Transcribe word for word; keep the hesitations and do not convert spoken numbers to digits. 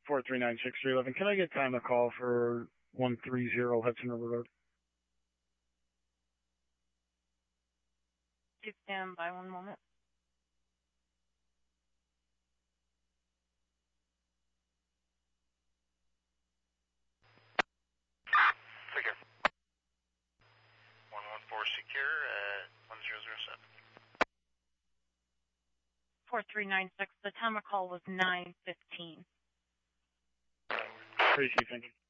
four three nine six three eleven. Can I get time to call for one three zero Hudson River Road? Please stand by one moment. Figure. one one four secure at one zero zero seven. four three nine six, the time of call was nine fifteen. Appreciate it, thank you.